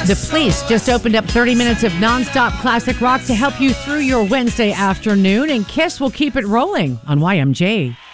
The Police just opened up 30 minutes of nonstop classic rock to help you through your Wednesday afternoon, and Kiss will keep it rolling on YMJ.